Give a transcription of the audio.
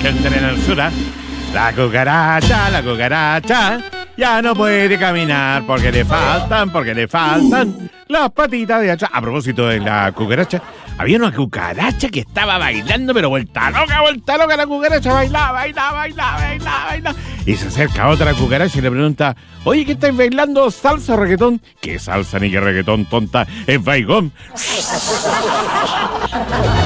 que entren en el sur. La cucaracha, ya no puede caminar porque le faltan las patitas de atrás. A propósito de la cucaracha, había una cucaracha que estaba bailando, pero vuelta loca la cucaracha, bailaba. Y se acerca otra cucaracha y le pregunta, oye, ¿qué estáis bailando? ¿Salsa o reggaetón? ¿Qué salsa ni qué reggaetón, tonta? Es baigón.